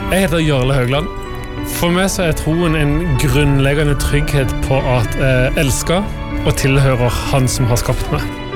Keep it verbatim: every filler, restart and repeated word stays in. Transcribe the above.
Jeg heter Jarle Haugland. For meg så er troen en grunnleggende trygghet på at jeg elsker og tilhører han som har skapt meg.